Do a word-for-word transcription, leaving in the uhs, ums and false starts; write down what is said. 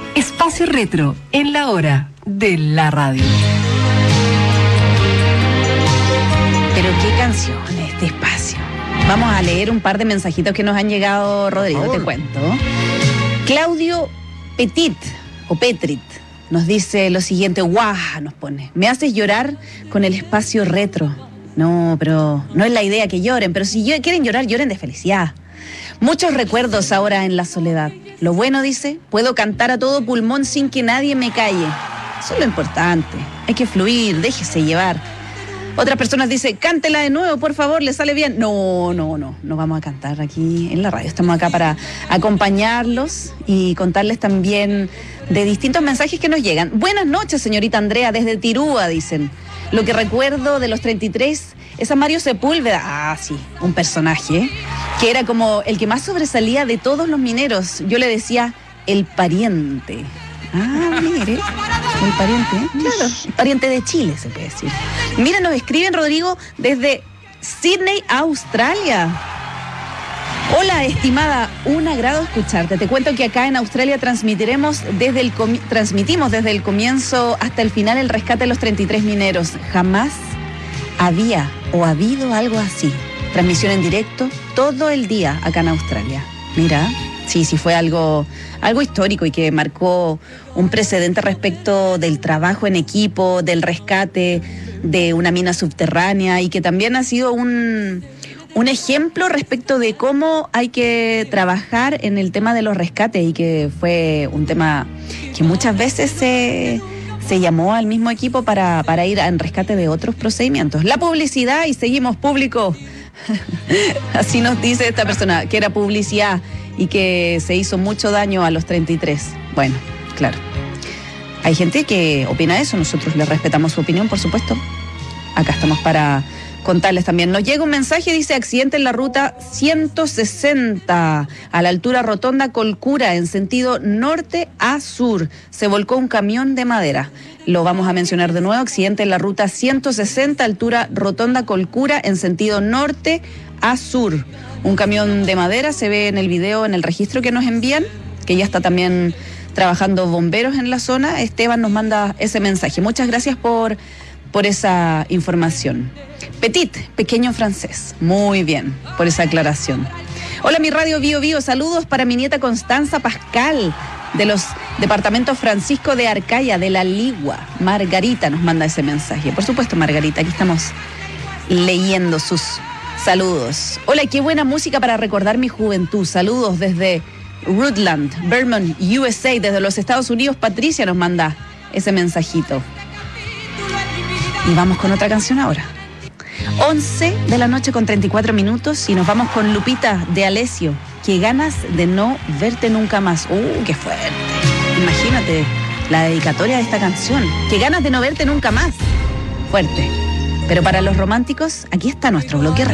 Espacio Retro, en la hora de la radio. Pero qué canciones, este espacio. Vamos a leer un par de mensajitos que nos han llegado, Rodrigo, te cuento. Claudio Petit, o Petrit, nos dice lo siguiente, guau, nos pone, me haces llorar con el espacio retro. No, pero no es la idea que lloren, pero si quieren llorar, lloren de felicidad. Muchos recuerdos ahora en la soledad. Lo bueno, dice, puedo cantar a todo pulmón sin que nadie me calle. Eso es lo importante. Hay que fluir, déjese llevar. Otras personas dicen, cántela de nuevo, por favor, le sale bien. No, no, no, no vamos a cantar aquí en la radio. Estamos acá para acompañarlos y contarles también de distintos mensajes que nos llegan. Buenas noches, señorita Andrea, desde Tirúa, dicen. Lo que recuerdo de los treinta y tres es a Mario Sepúlveda. Ah, sí, un personaje, ¿eh? Que era como el que más sobresalía de todos los mineros. Yo le decía, el pariente. Ah, mire, el pariente, ¿eh? Claro, el pariente de Chile, se puede decir. Mira, nos escriben, Rodrigo, desde Sydney, Australia. Hola, estimada, un agrado escucharte. Te cuento que acá en Australia transmitiremos desde el comi- transmitimos desde el comienzo hasta el final el rescate de los treinta y tres mineros. Jamás había o ha habido algo así. Transmisión en directo todo el día acá en Australia. Mira, sí, sí fue algo, algo histórico y que marcó un precedente respecto del trabajo en equipo, del rescate de una mina subterránea y que también ha sido un... un ejemplo respecto de cómo hay que trabajar en el tema de los rescates y que fue un tema que muchas veces se, se llamó al mismo equipo para, para ir en rescate de otros procedimientos. La publicidad y seguimos público. Así nos dice esta persona, que era publicidad y que se hizo mucho daño a los treinta y tres. Bueno, claro. Hay gente que opina eso, nosotros le respetamos su opinión, por supuesto. Acá estamos para contarles también. Nos llega un mensaje, dice, accidente en la ruta ciento sesenta, a la altura Rotonda Colcura, en sentido norte a sur. Se volcó un camión de madera. Lo vamos a mencionar de nuevo, accidente en la ruta ciento sesenta, altura Rotonda Colcura, en sentido norte a sur. Un camión de madera, se ve en el video, en el registro que nos envían, que ya está también trabajando bomberos en la zona. Esteban nos manda ese mensaje. Muchas gracias por, por esa información. Petit, pequeño francés. Muy bien, por esa aclaración. Hola, mi radio Bio Bio. Saludos para mi nieta Constanza Pascal, de los departamentos Francisco de Arcaya, de La Ligua. Margarita nos manda ese mensaje. Por supuesto, Margarita, aquí estamos leyendo sus saludos. Hola, qué buena música para recordar mi juventud. Saludos desde Rutland, Vermont, U S A, desde los Estados Unidos. Patricia nos manda ese mensajito. Y vamos con otra canción ahora. once de la noche con treinta y cuatro minutos y nos vamos con Lupita de Alessio. Qué ganas de no verte nunca más. ¡Uh, qué fuerte! Imagínate la dedicatoria de esta canción. Qué ganas de no verte nunca más. Fuerte. Pero para los románticos, aquí está nuestro bloque.